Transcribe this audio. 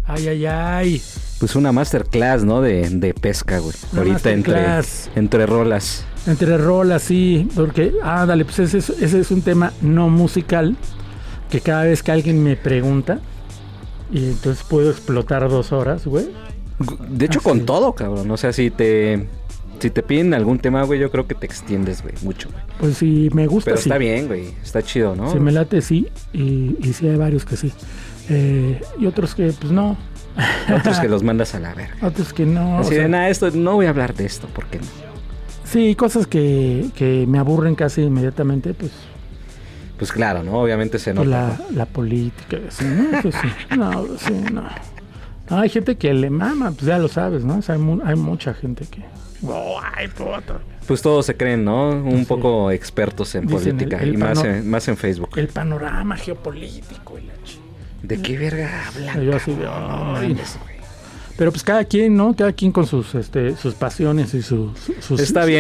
Ay. Pues una masterclass, ¿no? De pesca, güey. Una Ahorita entre rolas. Entre rolas, sí. Porque, dale, pues ese es un tema no musical que cada vez que alguien me pregunta, y entonces puedo explotar 2 horas, güey. De hecho, con todo, cabrón. O sea, si te piden algún tema, güey, yo creo que te extiendes, güey, mucho, güey. Pues sí, me gusta. Pero sí. está bien, güey. Está chido, ¿no? Si me late, sí. Y sí hay varios que sí. Y otros que, pues no. Otros que los mandas a la verga. Otros que no. Así de nada, no voy a hablar de esto, ¿por qué no? Sí, cosas que me aburren casi inmediatamente, pues. Pues claro, ¿no? Obviamente se nota. La política, sí, ¿no? Pues sí. No, sí, no. Hay gente que le mama, pues ya lo sabes, ¿no? O sea, hay mucha gente que... ¡Ay, puto! Pues todos se creen, ¿no? Un poco expertos en Dicen política el y más en Facebook. El panorama geopolítico y la ¿De qué verga hablan? Yo así de... Pero pues cada quien, ¿no? Cada quien con sus pasiones y sus Está bien.